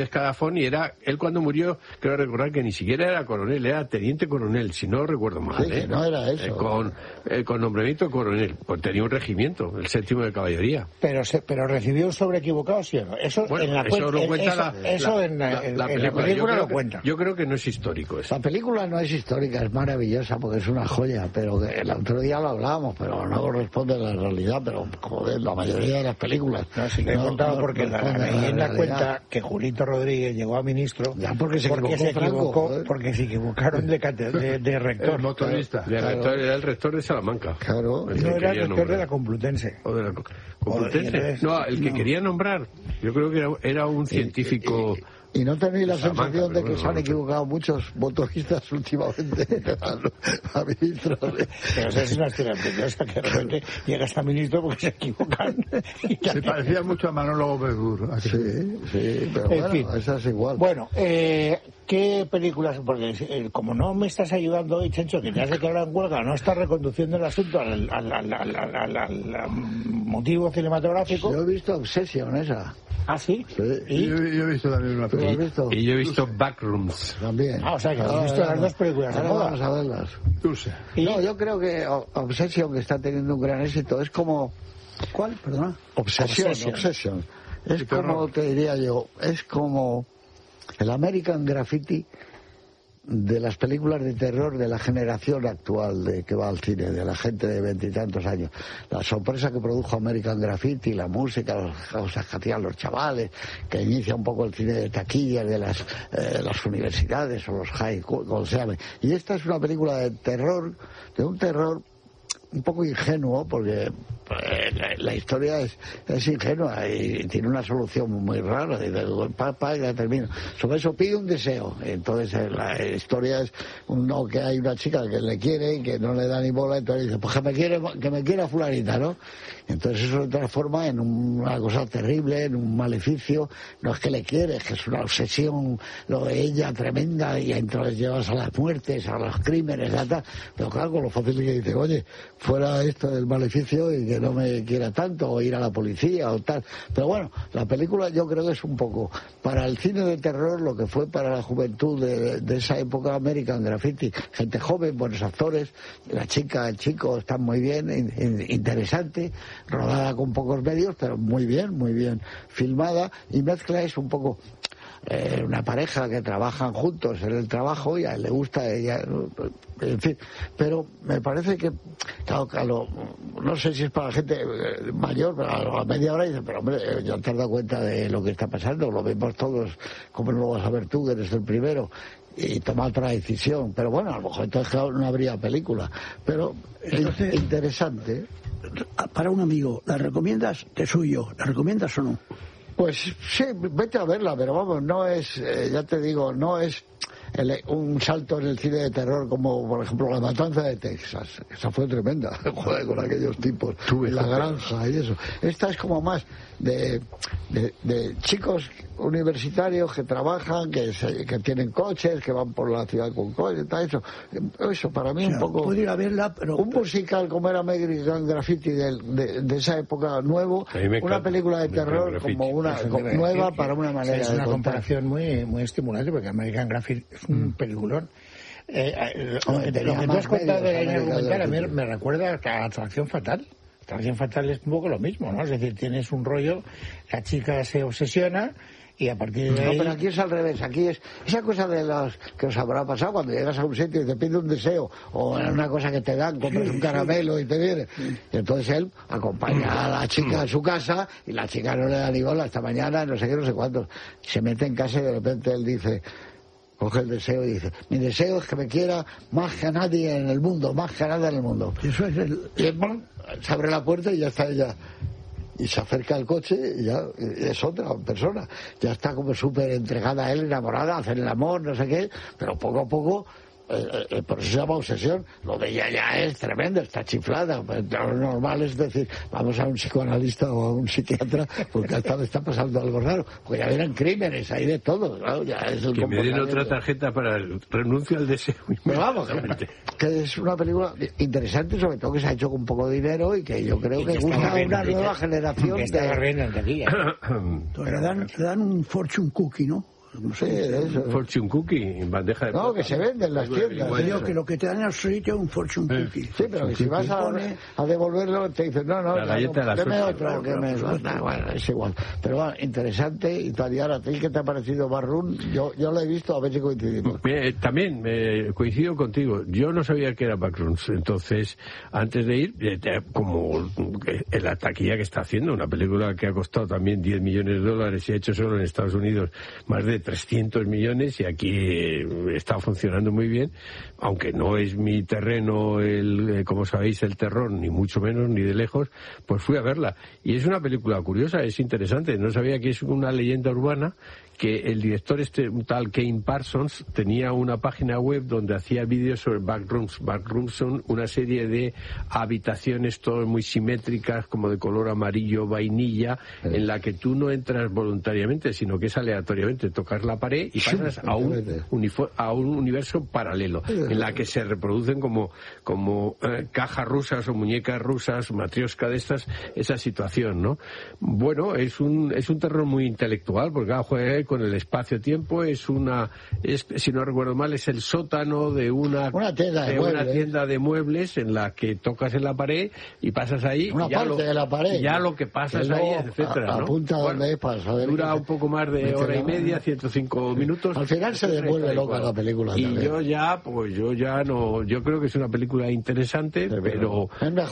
escalafón, y era él cuando murió, creo recordar que ni siquiera era coronel, era teniente coronel, si no recuerdo mal. Sí, que no era eso. Con nombramiento coronel, pues tenía un regimiento, el 7º de caballería. Pero recibió un sobre equivocado, ¿sí o no? Eso bueno, en la eso lo cuenta la película lo cuenta. Yo creo que no es histórico eso. La película no es histórica, es maravillosa porque es una joya, pero el otro día lo hablábamos, pero no corresponde a la realidad, pero joder, la mayoría de las películas. No, sí que he contado porque la leyenda cuenta que Julito Rodríguez llegó a ministro ya porque se equivocó, porque se equivocaron de rector. El motorista. Claro. Era el rector de Salamanca. Claro. No era el rector de la Complutense. ¿O de la Complutense? No, el que quería nombrar. Yo creo que era un científico... Y no tenéis la sensación de que se han equivocado muchos motoristas últimamente a ministros. Pero esa es una historia preciosa, que de repente llegas a ministro porque se equivocan. Se parecía mucho a Manolo Gómez Burr. Sí, pero bueno, fin. esa es igual. Bueno, ¿qué películas? Porque como no me estás ayudando hoy, Chencho, que te has declarado en huelga, no estás reconduciendo el asunto al motivo cinematográfico. Yo he visto Obsession esa. ¿Ah, sí? ¿Y? Yo he visto también una película. Y yo he visto Backrooms. También. O sea, que has visto las dos películas. Ahora vamos a verlas. No, yo creo que Obsession, que está teniendo un gran éxito, es como... ¿Cuál? Perdona. Obsession. Es como, te diría yo, es como el American Graffiti de las películas de terror de la generación actual de que va al cine, de la gente de 20 y tantos años. La sorpresa que produjo American Graffiti, la música, las cosas que hacían los chavales, que inicia un poco el cine de taquillas de las universidades o los high, como se llame. Y esta es una película de terror, de un terror un poco ingenuo, porque la historia es ingenua y tiene una solución muy rara. Y ya termino. Sobre eso pide un deseo. Entonces la historia es que hay una chica que le quiere y que no le da ni bola, entonces dice, pues que me quiera fulanita, ¿no? Entonces eso se transforma en una cosa terrible, en un maleficio. No es que le quiere, es que es una obsesión, lo de ella tremenda, y entonces llevas a las muertes, a los crímenes, tal. Pero claro, con lo fácil que dice, oye, fuera esto del maleficio y que no me quiera tanto, o ir a la policía o tal. Pero bueno, la película yo creo que es un poco para el cine de terror lo que fue para la juventud de esa época American Graffiti. Gente joven, buenos actores, la chica, el chico están muy bien, interesante, rodada con pocos medios, pero muy bien filmada, y mezcla es un poco una pareja que trabajan juntos en el trabajo y a él le gusta, ella, en fin, pero me parece que claro, no sé si es para gente mayor, pero a la media hora dice, pero hombre, ya te has dado cuenta de lo que está pasando, lo vemos todos, como no lo vas a ver tú, que eres el primero, y toma otra decisión. Pero bueno, a lo mejor entonces claro, no habría película, pero entonces, interesante. Para un amigo, ¿la recomiendas? Que soy yo, ¿la recomiendas o no? Pues sí, vete a verla, pero vamos, no es, ya te digo, no es un salto en el cine de terror como, por ejemplo, La Matanza de Texas. Esa fue tremenda, joder, con aquellos tipos, la granja y eso. Esta es como más de chicos universitarios que trabajan, que tienen coches, que van por la ciudad con coches, tal, eso para mí, o sea, un poco... Puedo ir a verla, pero... Un musical como era American Graffiti de esa época nuevo, una película de terror como una nueva para una manera de contar. Es una comparación muy estimulante, porque American Graffiti es un peliculón. Lo que tú has contado de la argumental a mí me recuerda a Atracción Fatal. Atracción Fatal es un poco lo mismo, ¿no? Es decir, tienes un rollo, la chica se obsesiona y a partir de ahí... No, pero aquí es al revés, aquí es esa cosa de los que os habrá pasado cuando llegas a un sitio y te pide un deseo o una cosa que te dan, compras un caramelo y te viene. Y entonces él acompaña a la chica a su casa y la chica no le da ni bola esta mañana, no sé qué, no sé cuántos. Se mete en casa y de repente él dice... coge el deseo y dice, mi deseo es que me quiera más que nadie en el mundo, más que nada en el mundo. Eso es y se abre la puerta y ya está ella. Y se acerca al coche y ya es otra persona. Ya está como súper entregada a él, enamorada, hacen el amor, no sé qué, pero poco a poco por eso se llama obsesión. Lo de ella ya es tremendo, está chiflada. Pues, lo normal es decir, vamos a un psicoanalista o a un psiquiatra, porque hasta le está pasando algo raro. Pues ya verán crímenes, hay de todo, ¿no? Ya es el que me den otra tarjeta para el renuncio al deseo. Pero vamos, que es una película interesante, sobre todo que se ha hecho con un poco de dinero y que yo creo que gusta a una nueva generación. Que está barriendo en taquilla. Le dan un fortune cookie, ¿no? No sé, eso. Fortune cookie en bandeja de plata. No, que se vende en las tiendas. Digo que lo que te dan en el sitio es un fortune cookie. Sí, pero que si vas a devolverlo te dicen, no, la galleta de la deme suerte. otro, que me... Bueno, es igual. Pero bueno, interesante. Y Tadiara, ¿a ti qué te ha parecido Backrooms? Yo lo he visto, a ver si coincidimos. También coincido contigo. Yo no sabía que era Backrooms. Entonces, antes de ir, como en la taquilla que está haciendo, una película que ha costado también $10 millones y ha hecho solo en Estados Unidos más de 300 millones y aquí está funcionando muy bien, aunque no es mi terreno, como sabéis, el terror, ni mucho menos, ni de lejos, pues fui a verla. Y es una película curiosa, es interesante. No sabía que es una leyenda urbana, que el director un tal Kane Parsons tenía una página web donde hacía vídeos sobre Backrooms. Backrooms son una serie de habitaciones todas muy simétricas, como de color amarillo vainilla, en la que tú no entras voluntariamente, sino que es aleatoriamente. Tocas la pared y pasas a un universo paralelo, en la que se reproducen como cajas rusas o muñecas rusas, matrioska de estas, esa situación, ¿no? Bueno, es un terror muy intelectual, porque juega con el espacio-tiempo, si no recuerdo mal, es el sótano de una tienda de muebles en la que tocas en la pared y pasas ahí. Una parte de la pared. Ya lo que pasas ahí, etcétera, ¿no? Apunta donde pasa. Dura un poco más de hora y media, 105 minutos. Al final se devuelve loca la película. Y también. yo ya no, yo creo que es una película interesante, pero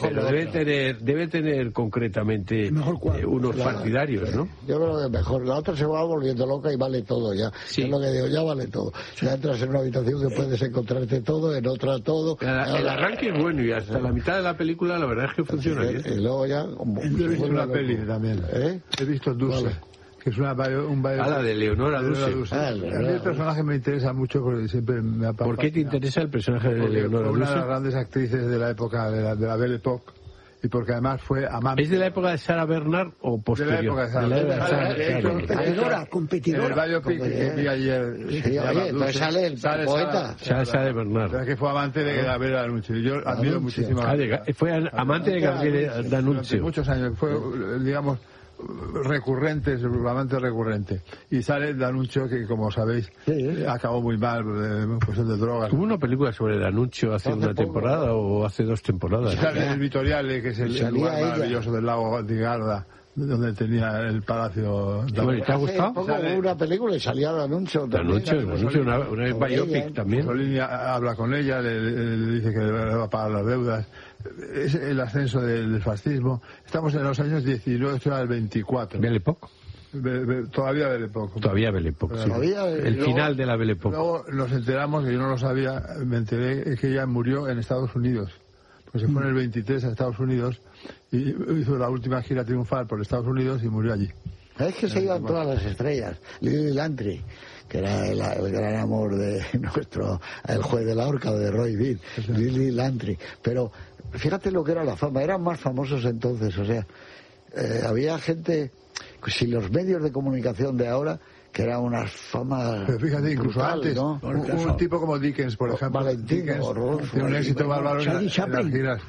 debe tener concretamente unos partidarios, ¿no? Yo creo que es mejor. La otra se va volviendo loca y vale todo ya. Sí. Es lo que digo, ya vale todo. Ya entras en una habitación que puedes encontrarte todo, en otra todo. El arranque es bueno y hasta la mitad de la película la verdad es que funciona bien. Y luego ya... Yo he visto una peli también. He visto Dulce. Que es la de Leonora Duse. A mí el personaje me interesa mucho porque siempre me ha pasado. ¿Por qué te interesa el personaje de Leonora Duse? Una de las grandes actrices de la época de la Belle Époque, y porque además fue amante. ¿Es de la época de Sarah Bernhardt o posterior? De la época de Sarah Bernhardt. Competidora. En el biopic que vi ayer. Entonces sale el poeta. Sarah Bernhardt. Que fue amante de Gabriele D'Annunzio. Yo admiro muchísimo. Fue amante de Gabriele D'Annunzio. Muchos años. Fue, digamos, recurrente, seguramente recurrente. Y sale D'Annunzio, que como sabéis, acabó muy mal en cuestión de drogas. ¿Hubo una película sobre D'Annunzio hace una temporada o hace 2 temporadas? Sale el Vitoriale, que es el lugar maravilloso del lago di Garda, donde tenía el palacio. ¿Te ha gustado? Poco una película y salía D'Annunzio. D'Annunzio, una biopic también. Mussolini habla con ella, le dice que le va a pagar las deudas. Es el ascenso del fascismo. Estamos en los años 19 al 24. Belle Époque. Todavía Belle Époque. Todavía Belle Époque, sí. El final de la Belle Époque. Luego nos enteramos, que yo no lo sabía, me enteré que ella murió en Estados Unidos. Pues se fue en el 23 a Estados Unidos y hizo la última gira triunfal por Estados Unidos y murió allí. Es que se iban todas las estrellas. Lily Lantry, que era el gran amor de el juez de la horca de Roy Bean. Lily Lantry. Pero fíjate lo que era la fama. Eran más famosos entonces. O sea, había gente, si los medios de comunicación de ahora, que era una fama. Pero fíjate, incluso brutal, antes, ¿no? un tipo como Dickens, por ejemplo. Valentín, tiene un éxito bárbaro en las giras.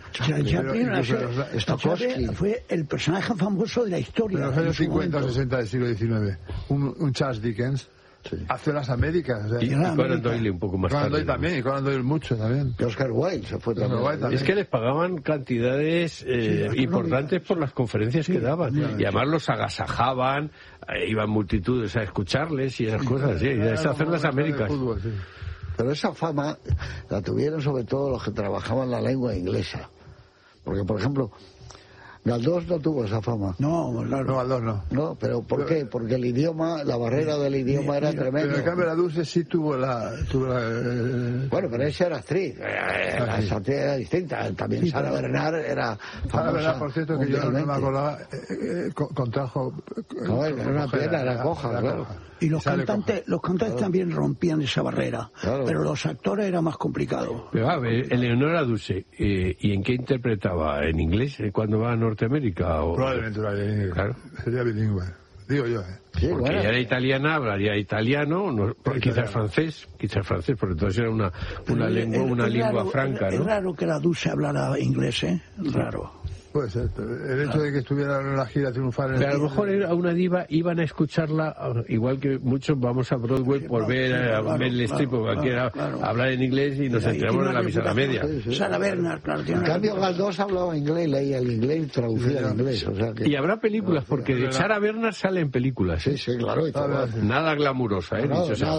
Chaplin fue el personaje famoso de la historia. En los años 50 o 60 del siglo XIX, un Charles Dickens hace las Américas. Y Conan Doyle un poco más tarde. Conan Doyle también, y Conan Doyle mucho también. Y Oscar Wilde se fue también. Es que les pagaban cantidades importantes por las conferencias que daban. Y además los agasajaban, iban multitudes a escucharles y esas cosas. Es hacer las Américas. Pero esa fama la tuvieron sobre todo los que trabajaban la lengua inglesa. Porque, por ejemplo, Galdós no tuvo esa fama. No, Galdós no. No, pero ¿por qué? Porque el idioma, la barrera del idioma era tremenda. Pero en cambio la Dulce sí tuvo la bueno, pero esa era actriz. La actriz era distinta. También Sarah Bernhardt era famosa. Sarah Bernhardt, por cierto, que yo no me acordaba, contrajo... No, era una pierna, era coja, claro. Y los cantantes también rompían esa barrera, pero los actores era más complicado. Pero a ver, Eleonora Duse, ¿y en qué interpretaba? ¿En inglés cuando va a Norteamérica? O... Probablemente lo haría en inglés. Claro. Sería bilingüe. Digo yo, Sí, porque ella era italiana, hablaría italiano, no, quizás francés, porque entonces era una lengua franca, ¿no? Es raro que la Duse hablara inglés, ¿eh? Raro. Puede ser, pero el hecho de que estuviera en la gira triunfal... Pero a lo mejor a una diva iban a escucharla, igual que muchos vamos a Broadway por ver a Meryl Streep o cualquiera hablar en inglés y nos enteramos de la misa a la media. Sarah Bernhardt, claro. En cambio, Galdós hablaba inglés, leía el inglés y traducía el inglés. O sea que... Y habrá películas, porque de Sarah Bernhardt sale en películas. Sí, claro. Nada glamurosa, dicho sea.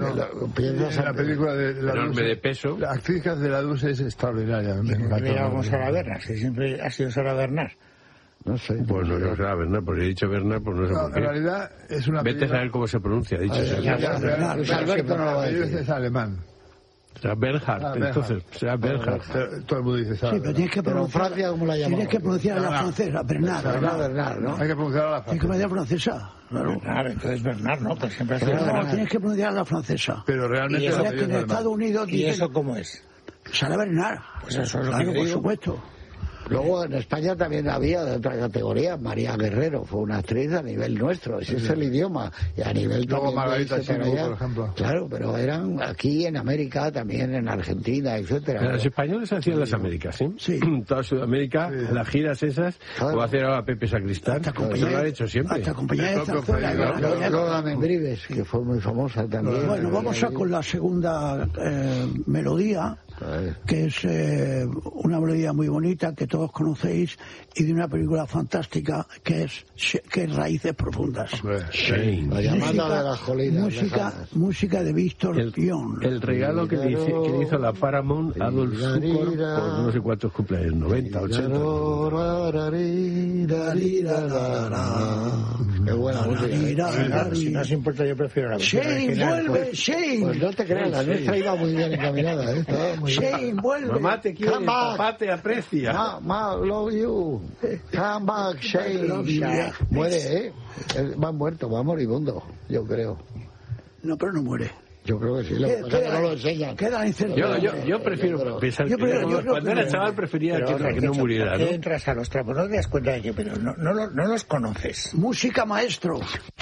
En la película de la enorme de peso. La actriz que hace de la Duse es extraordinaria. Mirábamos a Sarah Bernhardt, que siempre ha sido Sarah Bernhardt. No sé. Pues no es Sarah Bernhardt, porque he dicho Bernhardt, pues no sé por qué. En realidad es una Vete a saber cómo se pronuncia, dicho sea. Alberto no lo va a decir. Es alemán. Será Bernhardt, entonces, será Bernhardt. Todo el mundo dice Sarah. Sí, pero tienes que pronunciar, Francia, ¿cómo la llamamos? Tienes que pronunciar a la francesa, Bernard, ¿no? Hay que pronunciar a la Tienes que pronunciar a la francesa. Claro. Claro, entonces Bernard, ¿no? Pues siempre ha sido No, Bernard. tienes que pronunciar a la francesa. Pero realmente... Y que en Estados Unidos ¿Y dicen... eso cómo es? Sarah Bernhardt. Pues eso es lo claro, que por digo. supuesto. Luego en España también había de otra categoría, María Guerrero, fue una actriz a nivel nuestro, ese es el idioma, y a nivel Luego también Margarita Chico, por ejemplo. Claro, pero eran aquí en América, también en Argentina, etcétera. Los españoles hacían las Américas, ¿eh? Sí. Toda Sudamérica, las giras esas, o hacer ahora Pepe Sacristán, eso lo han hecho siempre. Hasta compañía de zarzuela. Lola Membrives, que fue muy famosa también. Bueno, vamos a con la segunda melodía, que es una melodía muy bonita que todos conocéis y de una película fantástica que es Raíces Profundas. Shane. La llamada de las colinas. Música de Víctor Pion. El regalo que le hizo la Paramount a Adolf Zukor por no sé cuántos cumpleaños, 90, 80. Qué buena música. Si no os importa, yo prefiero la versión Shane, original. vuelve, Shane. Pues no te creas, la nuestra iba muy bien encaminada, ¿eh? Estaba muy bien. Shane, vuelve. Mamá te quiere, papá te aprecia. Ma, love you. Come back, Shane. Muere, ¿eh? Va muerto, va moribundo, yo creo. No, pero no muere. Yo creo que sí, lo que pasa es que no lo enseñan. Queda incertidumbre. Yo prefiero pensar que cuando era chaval prefería que no muriera, ¿no? Entras a los trapos, no te das cuenta de que, pero no los conoces. Música, maestro.